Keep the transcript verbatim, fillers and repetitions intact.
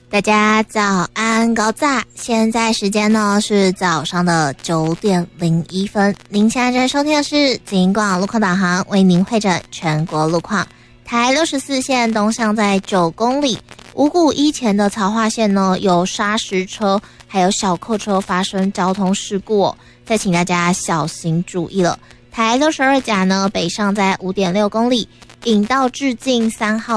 大家早安高炸，现在时间呢是早上的九点零一分。您现在正收听的是警广路况导航，为您会诊全国路况。台六十四线东向在九公里，五股一前的曹化线呢有砂石车还有小客车发生交通事故哦，再请大家小心注意了。台六十二甲呢北上在五点六公里，引道至近三号